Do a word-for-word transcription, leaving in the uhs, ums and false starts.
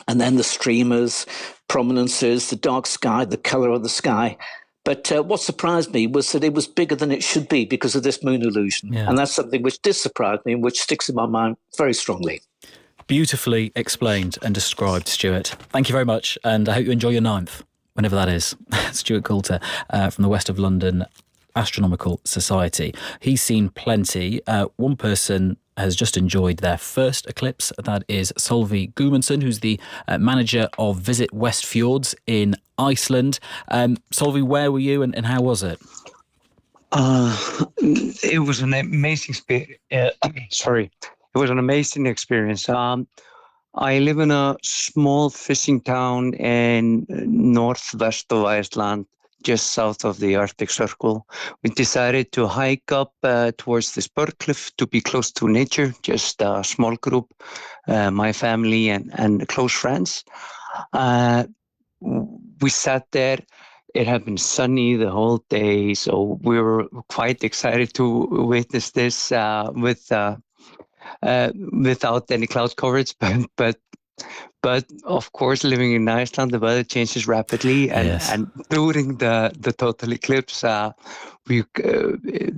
and then the streamers, prominences, the dark sky, the color of the sky. But uh, what surprised me was that it was bigger than it should be because of this moon illusion. Yeah. And that's something which did surprise me and which sticks in my mind very strongly. Beautifully explained and described, Stuart. Thank you very much, and I hope you enjoy your ninth, whenever that is. Stuart Coulter uh, from the West of London Astronomical Society. He's seen plenty. Uh, one person has just enjoyed their first eclipse. That is Solveig Guðmundsson, who's the uh, manager of Visit Westfjords in Iceland. Um, Solveig, where were you and, and how was it? Uh, it was an amazing experience. Uh, sorry. It was an amazing experience. Um, I live in a small fishing town in northwest of Iceland, just south of the Arctic Circle. We decided to hike up uh, towards this bird cliff to be close to nature, just a small group, uh, my family and, and close friends. Uh, we sat there. It had been sunny the whole day, so we were quite excited to witness this uh, with uh, uh, without any cloud coverage, but but But of course, living in Iceland, the weather changes rapidly, and, yes. and during the, the total eclipse, uh, we uh,